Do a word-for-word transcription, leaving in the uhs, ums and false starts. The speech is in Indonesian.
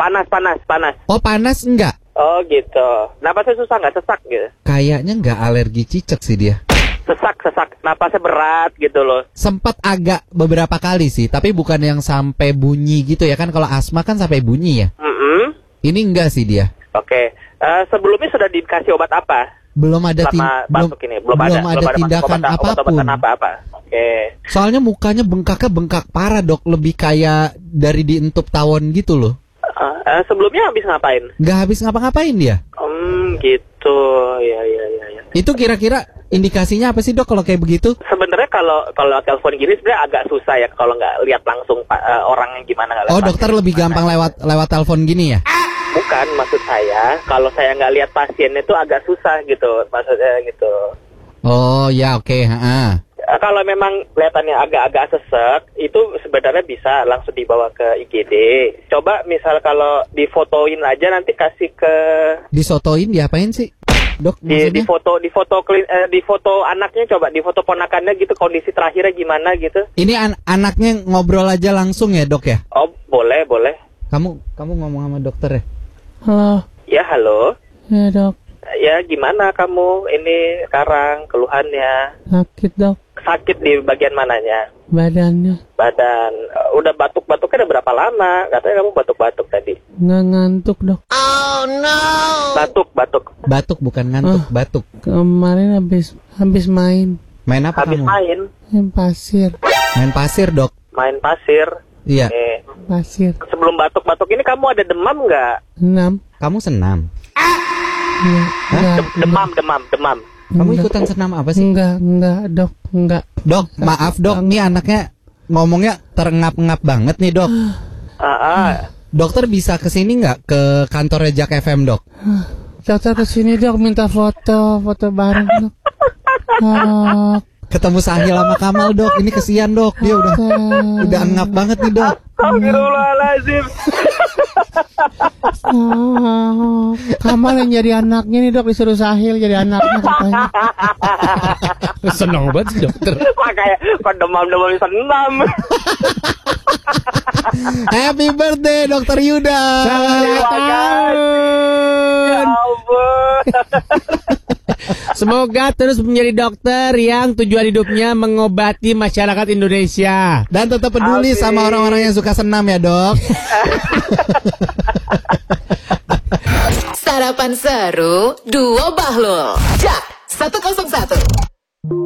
Panas, panas, panas. Oh panas enggak? Oh gitu. Napasnya susah nggak, sesak gitu? Kayaknya enggak alergi cicak sih dia. Sesak, sesak. Napasnya berat gitu loh. Sempat agak beberapa kali sih, tapi bukan yang sampai bunyi gitu ya kan. Kalau asma kan sampai bunyi ya. Mm-mm. Ini enggak sih dia. Oke. Uh, sebelumnya sudah dikasih obat apa? Belum ada tin- Selama belum, batuk ini belum, belum ada, ada belum ada tindakan obat, apapun. obat-obatan apa-apa. Oke. Soalnya mukanya bengkaknya bengkak parah dok, lebih kayak dari dientup tawon gitu loh. Uh, uh, sebelumnya habis ngapain? Nggak habis ngapa-ngapain dia. Hmm, gitu. Ya, ya, ya, ya. Itu kira-kira indikasinya apa sih dok kalau kayak begitu? Sebenarnya kalau kalau telepon gini sebenarnya agak susah ya kalau nggak lihat langsung uh, orangnya gimana. Oh dokter lebih gampang lewat lewat telepon gini ya? Bukan, maksud saya kalau saya nggak lihat pasiennya itu agak susah gitu, maksudnya gitu. Oh ya oke. Okay. Uh, kalau memang kelihatannya agak-agak sesek, itu sebenarnya bisa langsung dibawa ke I G D. Coba misal kalau difotoin aja nanti kasih ke. Disotoin diapain sih? Dok, di, di foto di foto eh, di foto anaknya, coba di foto ponakannya gitu, kondisi terakhirnya gimana gitu. Ini an- anaknya ngobrol aja langsung ya dok ya? Oh boleh boleh. Kamu kamu ngomong sama dokter ya? Halo. Ya halo. Ya dok. Ya gimana kamu ini sekarang keluhannya? Sakit dok. Sakit di bagian mananya? Badannya. Badan. Uh, udah batuk-batuknya udah berapa lama? Katanya kamu batuk-batuk tadi. Nggak ngantuk dok. Oh no. Batuk batuk. Batuk bukan ngantuk, oh, batuk. Kemarin habis habis main. Main apa habis kamu? main. Main pasir. Main pasir dok. Main pasir. Iya. Eh. Pasir. Sebelum batuk-batuk ini kamu ada demam nggak? Senam. Kamu senam? Enggak, enggak, Dem- demam, demam, demam. Kamu ikutan senam apa sih? Enggak, enggak, dok, enggak. Dok, maaf dok, nih anaknya ngomongnya terengap-engap banget nih dok. Ah, ah. Dokter bisa kesini nggak ke kantornya Jak F M dok? Dokter kesini dok, minta foto, foto bareng dok. Dok. Ketemu Sahil sama Kamal dok, ini kesian dok, dia udah udah engap banget nih dok. Astagfirullahaladzim. Oh, Kamal yang jadi anaknya nih dok, disuruh Sahil jadi anaknya katanya. Senang banget sih dokter. Kayak kok demam-demam senam. Happy birthday dokter Yuda. Selamat tahun. Ya ampun. Semoga terus menjadi dokter yang tujuan hidupnya mengobati masyarakat Indonesia. Dan tetap peduli Amin. sama orang-orang yang suka senam ya dok. Sarapan seru Duo Bahlul Jak seratus satu